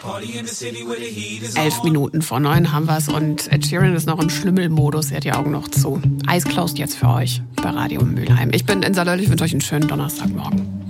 11:08 haben wir es und Ed Sheeran ist noch im Schlümmelmodus. Er hat die Augen noch zu. Eyes Closed jetzt für euch bei Radio Mülheim. Ich bin Insa Löll, ich wünsche euch einen schönen Donnerstagmorgen.